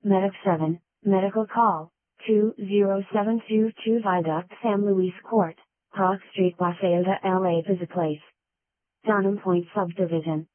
Medic 7, medical call, 20722 Viaduct San Luis Court, Hawk Street, La Ceiba, LA. Visit Place. Donham Point Subdivision.